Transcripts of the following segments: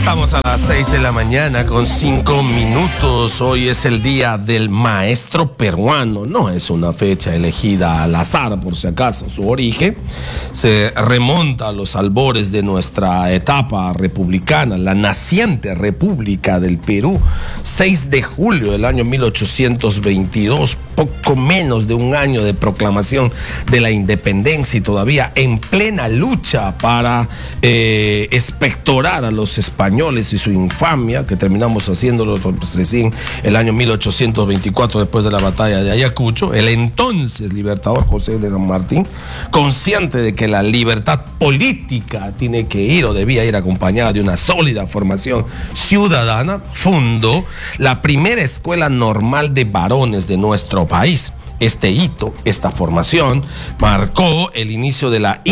Estamos a las 6 de la mañana con 5 minutos. Hoy es el día del maestro peruano. No es una fecha elegida al azar, por si acaso. Su origen se remonta a los albores de nuestra etapa republicana, la naciente República del Perú. 6 de julio del año 1822, poco menos de un año de proclamación de la independencia y todavía en plena lucha para expectorar a los españoles y su infamia, que terminamos haciéndolo recién el año 1824 después de la batalla de Ayacucho. El entonces libertador José de San Martín, consciente de que la libertad política tiene que ir o debía ir acompañada de una sólida formación ciudadana, fundó la primera escuela normal de varones de nuestro país. Este hito, esta formación, marcó el inicio de la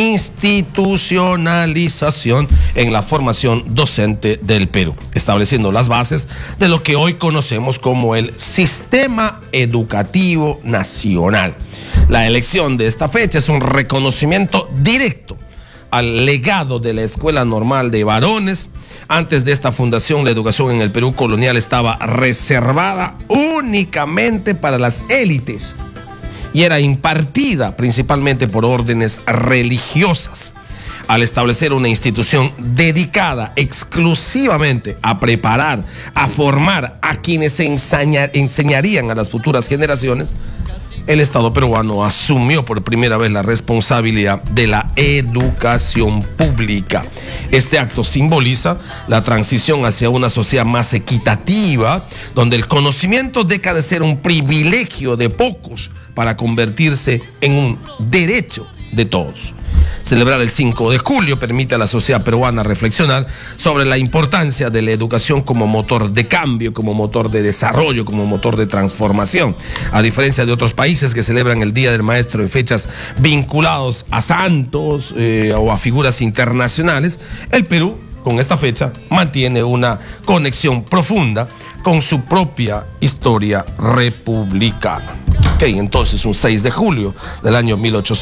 institucionalización en la formación docente del Perú, estableciendo las bases de lo que hoy conocemos como el Sistema Educativo Nacional. La elección de esta fecha es un reconocimiento directo al legado de la Escuela Normal de Varones. Antes de esta fundación, la educación en el Perú colonial estaba reservada únicamente para las élites y era impartida principalmente por órdenes religiosas. Al establecer una institución dedicada exclusivamente a preparar, a formar a quienes enseñarían a las futuras generaciones, el Estado peruano asumió por primera vez la responsabilidad de la educación pública. Este acto simboliza la transición hacia una sociedad más equitativa, donde el conocimiento deja de ser un privilegio de pocos para convertirse en un derecho de todos. Celebrar el 5 de julio permite a la sociedad peruana reflexionar sobre la importancia de la educación como motor de cambio, como motor de desarrollo, como motor de transformación. A diferencia de otros países que celebran el Día del Maestro en fechas vinculados a santos o a figuras internacionales, el Perú, con esta fecha, mantiene una conexión profunda con su propia historia republicana. Ok, entonces un 6 de julio del año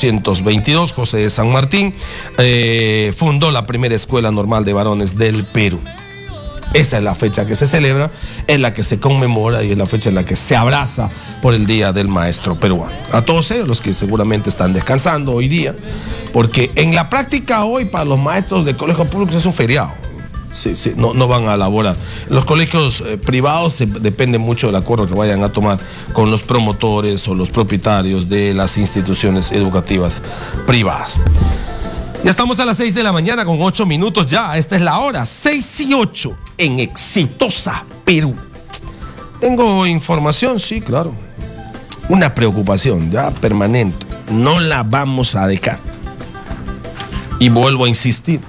1822, José de San Martín fundó la primera escuela normal de varones del Perú. Esa es la fecha que se celebra, es la que se conmemora y es la fecha en la que se abraza por el Día del Maestro peruano. A todos ellos, los que seguramente están descansando hoy día, porque en la práctica hoy para los maestros de colegios públicos es un feriado. Sí, no van a laborar. Los colegios privados depende mucho del acuerdo que vayan a tomar con los promotores o los propietarios de las instituciones educativas privadas. Ya estamos a las 6 de la mañana con 8 minutos ya. Esta es la hora, 6:08 en Exitosa, Perú. Tengo información, sí, claro. Una preocupación ya permanente. No la vamos a dejar. Y vuelvo a insistir.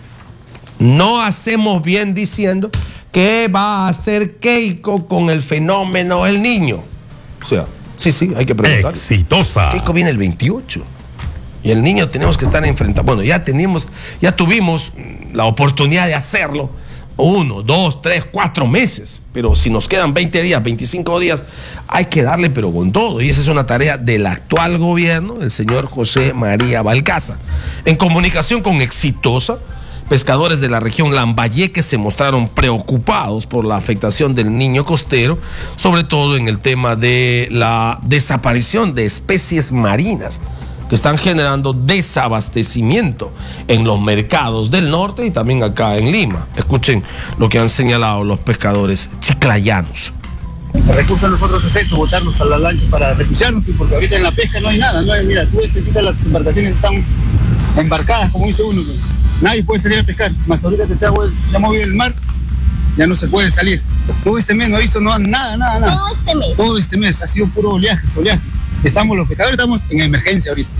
No hacemos bien diciendo que va a hacer Keiko con el fenómeno El Niño. O sea, sí, hay que preguntar. Exitosa. Keiko viene el 28. Y el Niño tenemos que estar enfrentados. Bueno, ya tuvimos la oportunidad de hacerlo 1, 2, 3, 4 meses. Pero si nos quedan 20 días, 25 días, hay que darle pero con todo. Y esa es una tarea del actual gobierno, el señor José María Balcázar. En comunicación con Exitosa, pescadores de la región Lambayeque se mostraron preocupados por la afectación del niño costero, sobre todo en el tema de la desaparición de especies marinas que están generando desabastecimiento en los mercados del norte y también acá en Lima. Escuchen lo que han señalado los pescadores chiclayanos. El recurso de nosotros es esto, botarnos a la lancha para refugiarnos, porque ahorita en la pesca no hay nada, mira, tú ves, las embarcaciones están embarcadas, como dice uno. Nadie puede salir a pescar, más ahorita que se ha movido el mar, ya no se puede salir. Todo este mes no ha visto nada. Todo este mes ha sido puro oleajes. Los pescadores estamos en emergencia ahorita.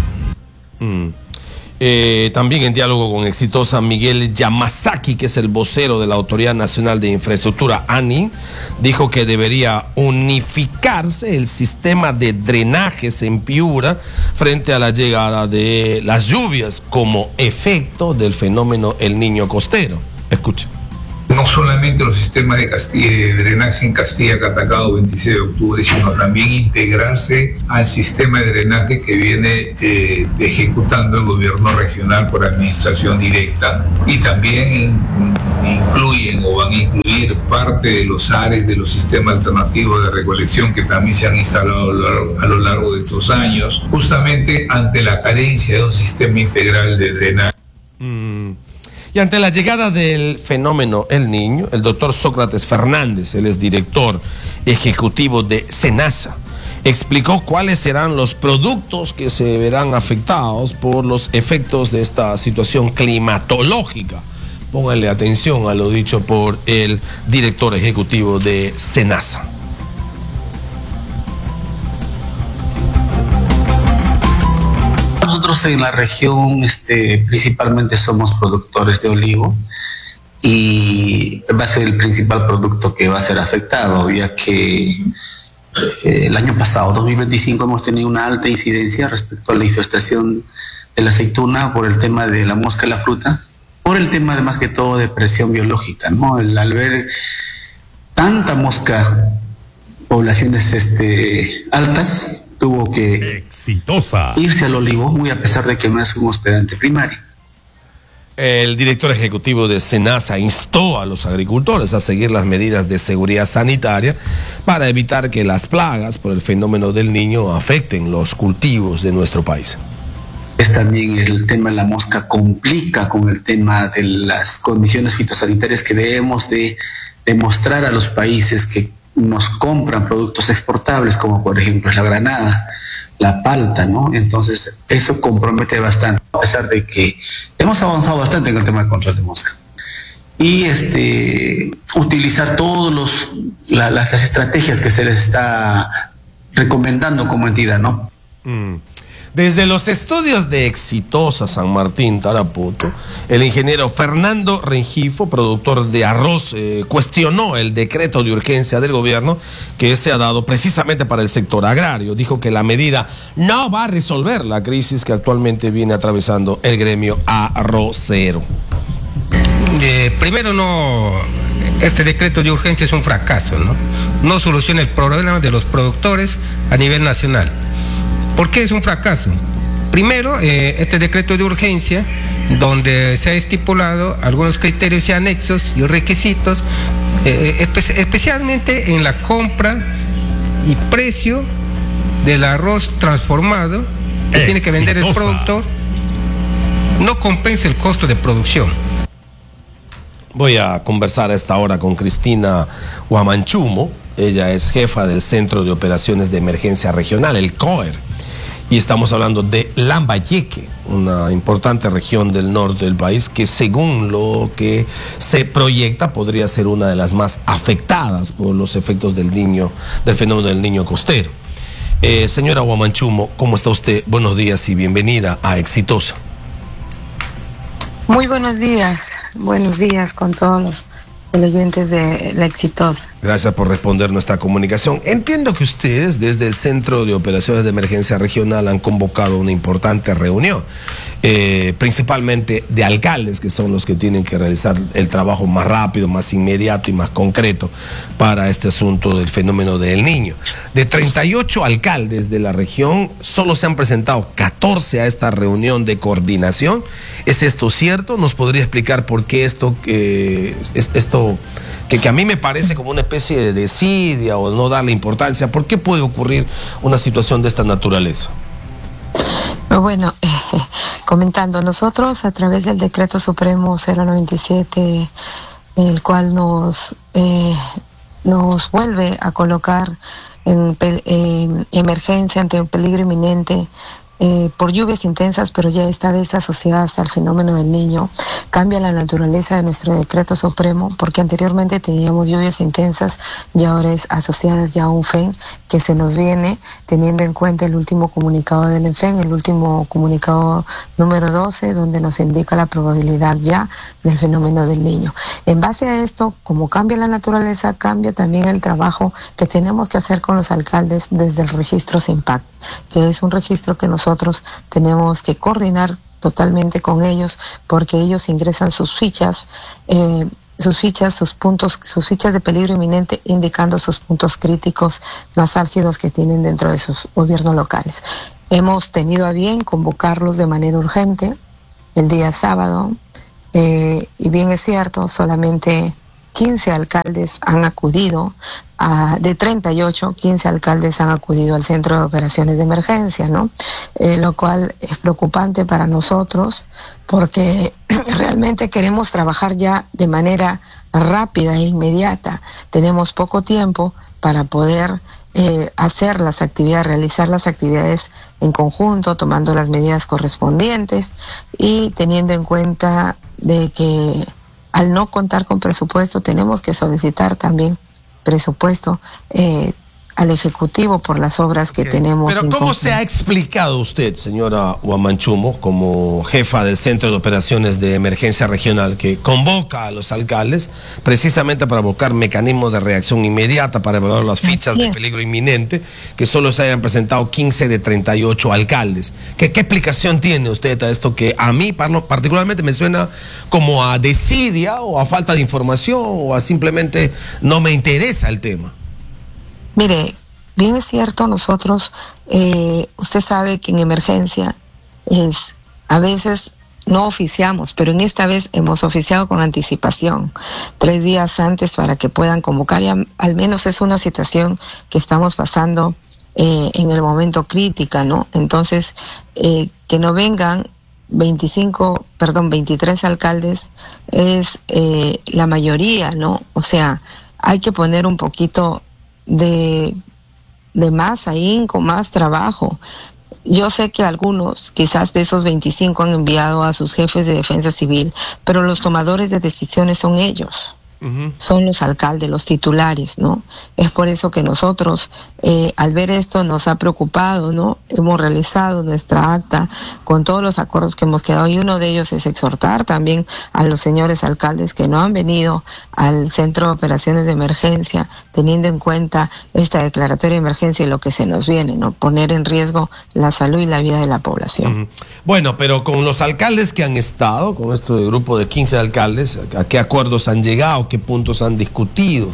También en diálogo con Exitosa, Miguel Yamasaki, que es el vocero de la Autoridad Nacional de Infraestructura, ANI, dijo que debería unificarse el sistema de drenajes en Piura frente a la llegada de las lluvias como efecto del fenómeno El Niño costero. Escuchen. No solamente los sistemas de drenaje en Castilla que ha atacado 26 de octubre, sino también integrarse al sistema de drenaje que viene ejecutando el gobierno regional por administración directa, y también incluyen o van a incluir parte de los ARES, de los sistemas alternativos de recolección que también se han instalado a lo largo de estos años, justamente ante la carencia de un sistema integral de drenaje. Y ante la llegada del fenómeno El Niño, el doctor Sócrates Fernández, él es director ejecutivo de SENASA, explicó cuáles serán los productos que se verán afectados por los efectos de esta situación climatológica. Pónganle atención a lo dicho por el director ejecutivo de SENASA. Nosotros en la región principalmente somos productores de olivo y va a ser el principal producto que va a ser afectado, ya que el año pasado, 2025, hemos tenido una alta incidencia respecto a la infestación de la aceituna por el tema de la mosca y la fruta, por el tema de más que todo de presión biológica, ¿no? Al ver tanta mosca, poblaciones altas, tuvo que irse al olivo, muy a pesar de que no es un hospedante primario. El director ejecutivo de SENASA instó a los agricultores a seguir las medidas de seguridad sanitaria para evitar que las plagas por el fenómeno del Niño afecten los cultivos de nuestro país. Es también el tema de la mosca complica con el tema de las condiciones fitosanitarias que debemos de demostrar a los países que nos compran productos exportables, como por ejemplo la granada, la palta, ¿no? Entonces eso compromete bastante, a pesar de que hemos avanzado bastante en el tema de control de mosca. Y utilizar todas las estrategias que se les está recomendando como entidad, ¿no? Desde los estudios de Exitosa San Martín, Tarapoto, el ingeniero Fernando Rengifo, productor de arroz, cuestionó el decreto de urgencia del gobierno que se ha dado precisamente para el sector agrario. Dijo que la medida no va a resolver la crisis que actualmente viene atravesando el gremio arrocero. Primero, este decreto de urgencia es un fracaso, ¿no? No soluciona el problema de los productores a nivel nacional. ¿Por qué es un fracaso? Primero, este decreto de urgencia, donde se ha estipulado algunos criterios y anexos y requisitos, especialmente en la compra y precio del arroz transformado, que tiene que vender el productor, no compensa el costo de producción. Voy a conversar a esta hora con Cristina Huamanchumo. Ella es jefa del Centro de Operaciones de Emergencia Regional, el COER. Y estamos hablando de Lambayeque, una importante región del norte del país que, según lo que se proyecta, podría ser una de las más afectadas por los efectos del fenómeno del Niño costero. Señora Huamanchumo, ¿cómo está usted? Buenos días y bienvenida a Exitosa. Muy buenos días con todos los oyentes de La Exitosa. Gracias por responder nuestra comunicación. Entiendo que ustedes desde el Centro de Operaciones de Emergencia Regional han convocado una importante reunión, principalmente de alcaldes, que son los que tienen que realizar el trabajo más rápido, más inmediato y más concreto para este asunto del fenómeno del Niño. De 38 alcaldes de la región, solo se han presentado 14 a esta reunión de coordinación. ¿Es esto cierto? ¿Nos podría explicar por qué esto que a mí me parece como una especie de desidia o no darle importancia? ¿Por qué puede ocurrir una situación de esta naturaleza? Bueno, comentando, nosotros a través del Decreto Supremo 097, el cual nos vuelve a colocar en emergencia ante un peligro inminente, por lluvias intensas, pero ya esta vez asociadas al fenómeno del Niño, cambia la naturaleza de nuestro decreto supremo, porque anteriormente teníamos lluvias intensas y ahora es asociadas ya a un FEN que se nos viene, teniendo en cuenta el último comunicado del ENFEN, el último comunicado número 12, donde nos indica la probabilidad ya del fenómeno del Niño. En base a esto, como cambia la naturaleza, cambia también el trabajo que tenemos que hacer con los alcaldes desde el registro SIMPAC, que es un registro que nosotros tenemos que coordinar totalmente con ellos, porque ellos ingresan sus fichas de peligro inminente, indicando sus puntos críticos más álgidos que tienen dentro de sus gobiernos locales. Hemos tenido a bien convocarlos de manera urgente el día sábado, y bien es cierto, solamente 15 alcaldes han acudido, de 38, 15 alcaldes han acudido al Centro de Operaciones de Emergencia, ¿no? Lo cual es preocupante para nosotros porque realmente queremos trabajar ya de manera rápida e inmediata. Tenemos poco tiempo para poder hacer las actividades, realizar las actividades en conjunto, tomando las medidas correspondientes y teniendo en cuenta de que al no contar con presupuesto tenemos que solicitar también presupuesto al Ejecutivo por las obras que tenemos. Pero ¿cómo se ha explicado usted, señora Huamanchumo, como jefa del Centro de Operaciones de Emergencia Regional, que convoca a los alcaldes precisamente para buscar mecanismos de reacción inmediata para evaluar las fichas de peligro inminente, que solo se hayan presentado 15 de 38 alcaldes? ¿Qué explicación tiene usted a esto que a mí particularmente me suena como a desidia o a falta de información o a simplemente no me interesa el tema? Mire, bien es cierto, nosotros, usted sabe que en emergencia a veces no oficiamos, pero en esta vez hemos oficiado con anticipación, 3 días antes para que puedan convocar, y al menos es una situación que estamos pasando en el momento crítica, ¿no? Entonces, que no vengan 23 alcaldes es la mayoría, ¿no? O sea, hay que poner un poquito de más ahínco, más trabajo. Yo sé que algunos, quizás de esos 25, han enviado a sus jefes de defensa civil, pero los tomadores de decisiones son ellos. Son los alcaldes, los titulares, ¿no? Es por eso que nosotros, al ver esto, nos ha preocupado, ¿no? Hemos realizado nuestra acta con todos los acuerdos que hemos quedado, y uno de ellos es exhortar también a los señores alcaldes que no han venido al Centro de Operaciones de Emergencia, teniendo en cuenta esta declaratoria de emergencia y lo que se nos viene, ¿no? Poner en riesgo la salud y la vida de la población. Bueno, pero con los alcaldes que han estado, con este grupo de 15 alcaldes, ¿a qué acuerdos han llegado? ¿Qué puntos han discutido?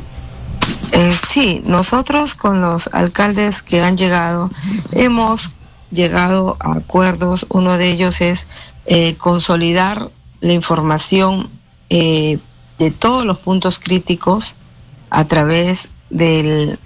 Sí, nosotros con los alcaldes que han llegado, hemos llegado a acuerdos. Uno de ellos es consolidar la información de todos los puntos críticos a través de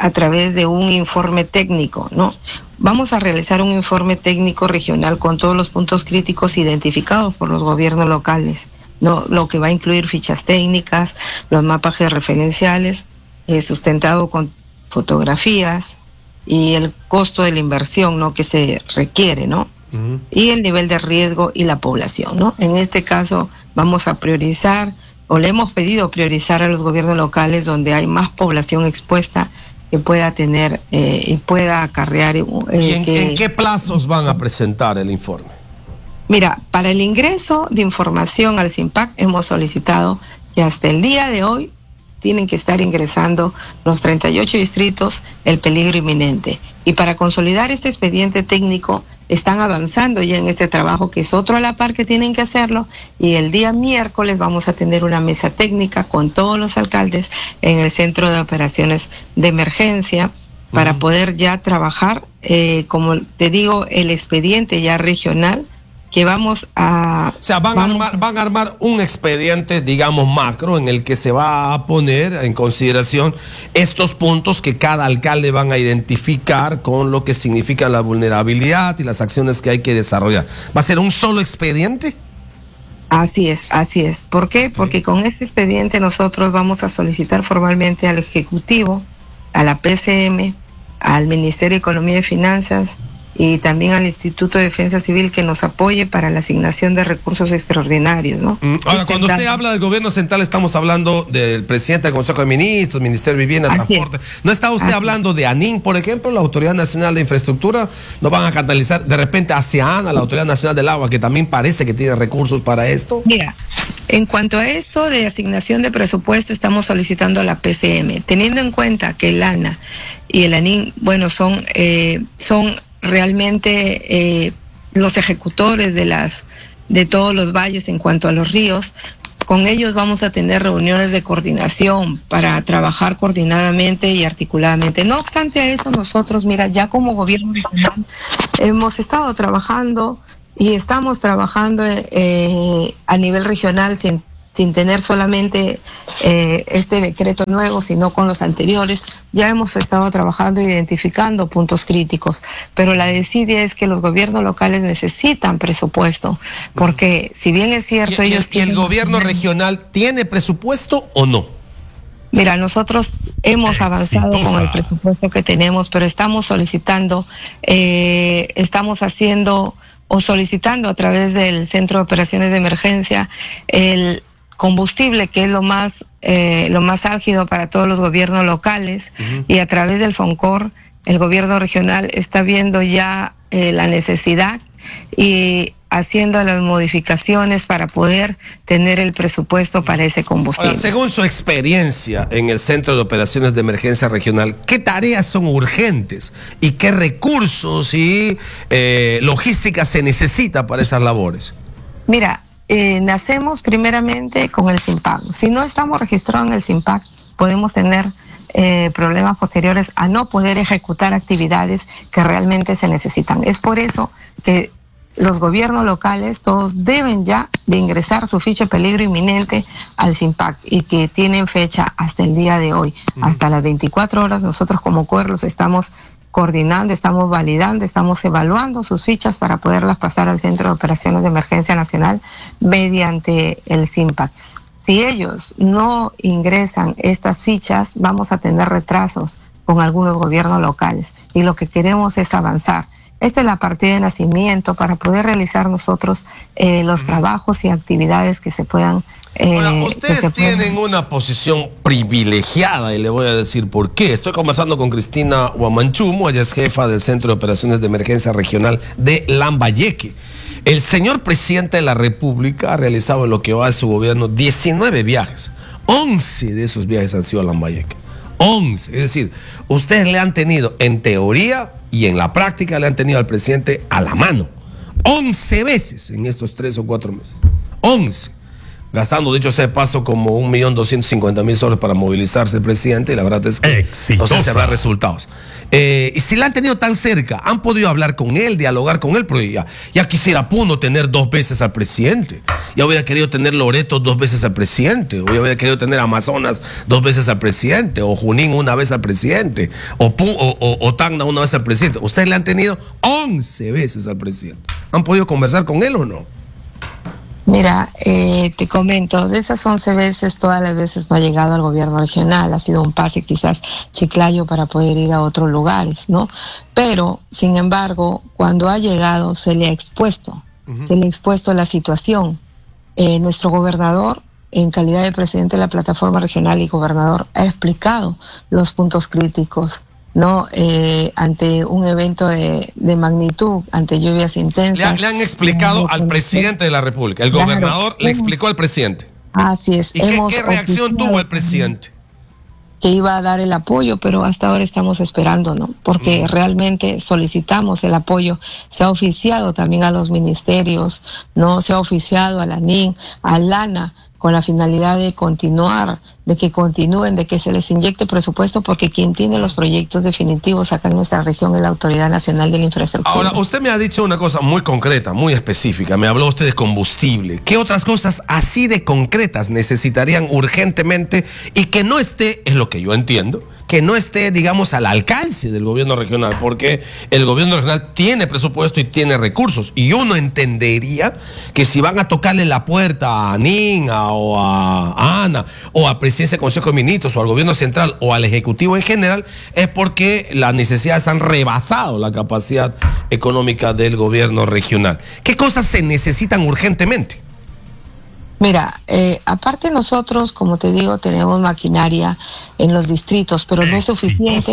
un informe técnico, ¿no? Vamos a realizar un informe técnico regional con todos los puntos críticos identificados por los gobiernos locales, ¿no? Lo que va a incluir fichas técnicas, los mapas georreferenciales, sustentado con fotografías y el costo de la inversión, ¿no? Que se requiere, ¿no? Y el nivel de riesgo y la población, ¿no? En este caso vamos a priorizar, o le hemos pedido priorizar a los gobiernos locales donde hay más población expuesta que pueda tener y pueda acarrear. ¿En qué plazos van a presentar el informe? Mira, para el ingreso de información al CIMPAC hemos solicitado que hasta el día de hoy tienen que estar ingresando los 38 distritos el peligro inminente. Y para consolidar este expediente técnico están avanzando ya en este trabajo, que es otro a la par que tienen que hacerlo, y el día miércoles vamos a tener una mesa técnica con todos los alcaldes en el Centro de Operaciones de Emergencia para poder ya trabajar, como te digo, el expediente ya regional que vamos a... O sea, van a armar un expediente, digamos, macro, en el que se va a poner en consideración estos puntos que cada alcalde van a identificar con lo que significa la vulnerabilidad y las acciones que hay que desarrollar. ¿Va a ser un solo expediente? Así es, así es. ¿Por qué? Porque con este expediente nosotros vamos a solicitar formalmente al Ejecutivo, a la PCM, al Ministerio de Economía y Finanzas, y también al Instituto de Defensa Civil que nos apoye para la asignación de recursos extraordinarios, ¿no? Ahora, cuando usted habla del gobierno central, estamos hablando del presidente del Consejo de Ministros, Ministerio de Vivienda, Transporte. ¿No está usted hablando de ANIN, por ejemplo, la Autoridad Nacional de Infraestructura? ¿No van a canalizar de repente hacia ANA, la Autoridad Nacional del Agua, que también parece que tiene recursos para esto? Mira, en cuanto a esto de asignación de presupuesto, estamos solicitando a la PCM, teniendo en cuenta que el ANA y el ANIN, bueno, son realmente los ejecutores de todos los valles en cuanto a los ríos. Con ellos vamos a tener reuniones de coordinación para trabajar coordinadamente y articuladamente. No obstante a eso, nosotros, mira, ya como gobierno regional hemos estado trabajando y estamos trabajando a nivel regional sin tener solamente este decreto nuevo, sino con los anteriores. Ya hemos estado trabajando, identificando puntos críticos, pero la desidia es que los gobiernos locales necesitan presupuesto, porque si bien es cierto, ellos tienen... ¿Y el gobierno regional tiene presupuesto o no? Mira, nosotros hemos avanzado con el presupuesto que tenemos, pero estamos solicitando, solicitando a través del Centro de Operaciones de Emergencia el combustible, que es lo más álgido para todos los gobiernos locales, y a través del FONCOR, el gobierno regional está viendo ya la necesidad y haciendo las modificaciones para poder tener el presupuesto para ese combustible. Ahora, según su experiencia en el Centro de Operaciones de Emergencia Regional, ¿qué tareas son urgentes y qué recursos y logística se necesita para esas labores? Mira, nacemos primeramente con el SIMPAC. Si no estamos registrados en el SIMPAC, podemos tener problemas posteriores a no poder ejecutar actividades que realmente se necesitan. Es por eso que los gobiernos locales todos deben ya de ingresar su ficha de peligro inminente al SIMPAC, y que tienen fecha hasta el día de hoy. Hasta las 24 horas nosotros como COER los estamos coordinando, estamos validando, estamos evaluando sus fichas para poderlas pasar al Centro de Operaciones de Emergencia Nacional mediante el SIMPAC. Si ellos no ingresan estas fichas, vamos a tener retrasos con algunos gobiernos locales, y lo que queremos es avanzar. Esta es la partida de nacimiento para poder realizar nosotros los trabajos y actividades que se puedan... Ahora, ustedes tienen una posición privilegiada, y le voy a decir por qué. Estoy conversando con Cristina Huamanchumo, ella es jefa del Centro de Operaciones de Emergencia Regional de Lambayeque. El señor presidente de la República ha realizado en lo que va de su gobierno 19 viajes. 11 de esos viajes han sido a Lambayeque. 11, es decir, ustedes le han tenido en teoría y en la práctica le han tenido al presidente a la mano 11 veces en estos 3 o 4 meses. 11. Gastando, dicho sea de paso, como 1.250.000 soles para movilizarse el presidente, y la verdad es que no sé si habrá resultados. Y si la han tenido tan cerca, han podido hablar con él, dialogar con él, pero ya quisiera Puno tener 2 veces al presidente. Ya hubiera querido tener Loreto 2 veces al presidente, o ya hubiera querido tener Amazonas 2 veces al presidente, o Junín 1 vez al presidente, o Tacna 1 vez al presidente. Ustedes le han tenido 11 veces al presidente. ¿Han podido conversar con él o no? Mira, te comento, de esas 11 veces, todas las veces no ha llegado al gobierno regional, ha sido un pase quizás chiclayo para poder ir a otros lugares, ¿no? Pero, sin embargo, cuando ha llegado se le ha expuesto, la situación. Nuestro gobernador, en calidad de presidente de la plataforma regional y gobernador, ha explicado los puntos críticos, ¿no? Ante un evento de magnitud, ante lluvias intensas. Le han explicado al presidente de la República, el gobernador le explicó al presidente. Así es. ¿Y qué reacción tuvo el presidente? Que iba a dar el apoyo, pero hasta ahora estamos esperando, ¿no? Porque realmente solicitamos el apoyo. Se ha oficiado también a los ministerios, ¿no? Se ha oficiado a la NIN, a LANA, con la finalidad de continuar, de que continúen, de que se les inyecte presupuesto, porque quien tiene los proyectos definitivos acá en nuestra región es la Autoridad Nacional de la Infraestructura. Ahora, usted me ha dicho una cosa muy concreta, muy específica, me habló usted de combustible. ¿Qué otras cosas así de concretas necesitarían urgentemente y que no esté, es lo que yo entiendo, que no esté, digamos, al alcance del gobierno regional? Porque el gobierno regional tiene presupuesto y tiene recursos, y uno entendería que si van a tocarle la puerta a NIN o a ANA o a Presidencia del Consejo de Ministros o al gobierno central o al Ejecutivo en general, es porque las necesidades han rebasado la capacidad económica del gobierno regional. ¿Qué cosas se necesitan urgentemente? Mira, aparte nosotros, como te digo, tenemos maquinaria en los distritos, pero no es suficiente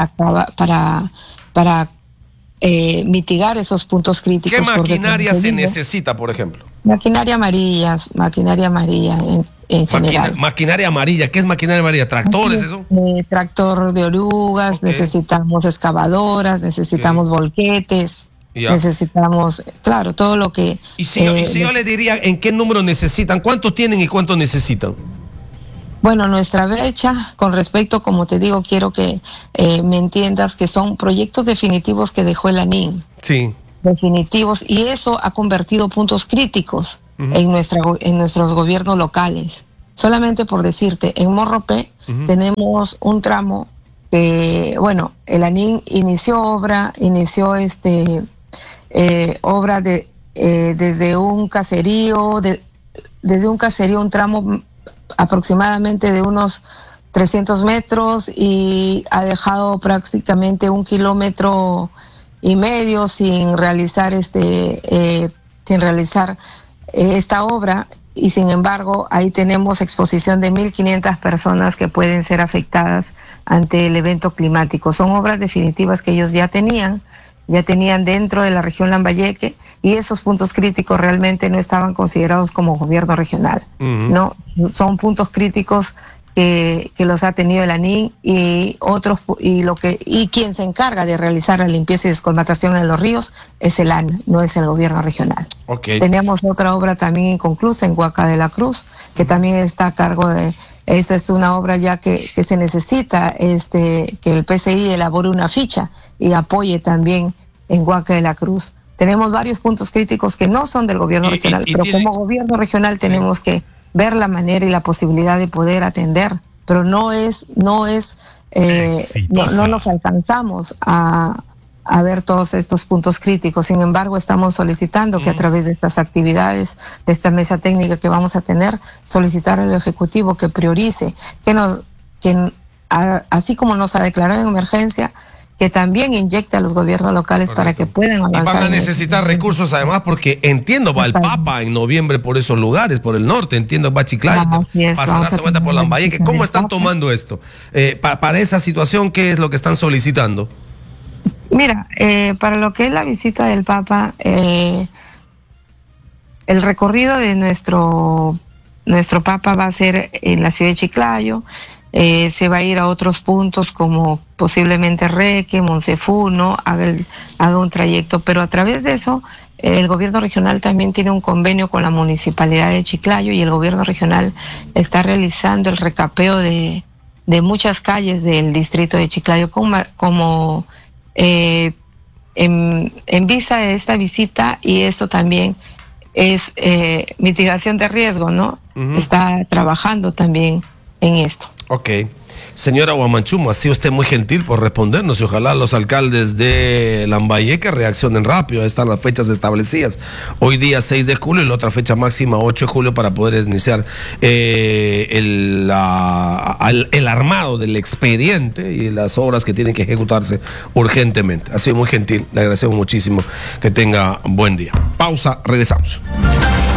para mitigar esos puntos críticos. ¿Qué maquinaria se necesita, por ejemplo? Maquinaria amarilla en general. Maquinaria amarilla, ¿qué es maquinaria amarilla? ¿Tractores, eso? Tractor de orugas, necesitamos excavadoras, necesitamos volquetes. Ya. Necesitamos, claro, todo lo que... Y si yo le diría en qué número necesitan, ¿cuánto tienen y cuánto necesitan? Bueno, nuestra brecha con respecto, como te digo, quiero que me entiendas que son proyectos definitivos que dejó el ANIN. Sí. definitivos, y eso ha convertido puntos críticos en nuestros gobiernos locales. Solamente por decirte, en Morropé tenemos un tramo que, bueno, el ANIN inició obra desde un caserío, un tramo aproximadamente de unos 300 metros, y ha dejado prácticamente 1,5 kilómetros sin realizar esta obra, y sin embargo ahí tenemos exposición de 1.500 personas que pueden ser afectadas ante el evento climático. Son obras definitivas que ellos ya tenían dentro de la región Lambayeque, y esos puntos críticos realmente no estaban considerados como gobierno regional. No, son puntos críticos que los ha tenido el ANIN y otros, y quien se encarga de realizar la limpieza y descolmatación en los ríos es el ANA, no es el gobierno regional. Tenemos otra obra también inconclusa en Huaca de la Cruz, que también está a cargo de, esta es una obra ya que se necesita que el PCI elabore una ficha y apoye también en Huaca de la Cruz. Tenemos varios puntos críticos que no son del gobierno regional, pero como gobierno regional tenemos que ver la manera y la posibilidad de poder atender, pero no nos alcanzamos a ver todos estos puntos críticos. Sin embargo, estamos solicitando que a través de estas actividades, de esta mesa técnica que vamos a tener, solicitar al Ejecutivo que priorice, así como nos ha declarado en emergencia, que también inyecte a los gobiernos locales para que puedan avanzar. Y van a necesitar recursos además, porque entiendo, va el Papa en noviembre por esos lugares, por el norte, entiendo, va a Chiclayo, pasará la vuelta por Lambayeque. ¿Cómo están tomando esto? Para esa situación, ¿qué es lo que están solicitando? Mira, para lo que es la visita del Papa, el recorrido de nuestro Papa va a ser en la ciudad de Chiclayo. Se va a ir a otros puntos como posiblemente Reque, Monsefuno, haga un trayecto, pero a través de eso el gobierno regional también tiene un convenio con la municipalidad de Chiclayo, y el gobierno regional está realizando el recapeo de muchas calles del distrito de Chiclayo como en vista de esta visita, y esto también es mitigación de riesgo, ¿no? Está trabajando también en esto. Ok. Señora Guamanchumo, ha sido usted muy gentil por respondernos, y ojalá los alcaldes de Lambayeque reaccionen rápido. Ahí están las fechas establecidas. Hoy día 6 de julio y la otra fecha máxima 8 de julio para poder iniciar el armado del expediente y las obras que tienen que ejecutarse urgentemente. Ha sido muy gentil, le agradecemos muchísimo. Que tenga buen día. Pausa, regresamos.